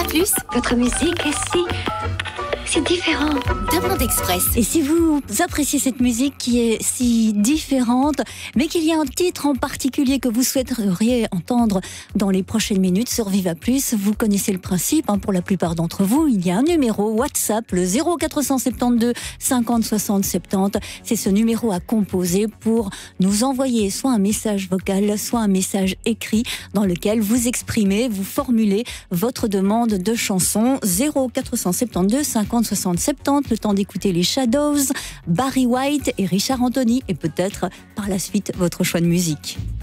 Plus. Votre musique est si différent. Demande Express. Et si vous appréciez cette musique qui est si différente, mais qu'il y a un titre en particulier que vous souhaiteriez entendre dans les prochaines minutes sur Viva Plus, vous connaissez le principe, pour la plupart d'entre vous, il y a un numéro WhatsApp, le 0472 50 60 70. C'est ce numéro à composer pour nous envoyer soit un message vocal, soit un message écrit dans lequel vous exprimez, vous formulez votre demande de chanson. 0472 50 60 70, le temps d'écouter les Shadows, Barry White et Richard Anthony, et peut-être par la suite votre choix de musique.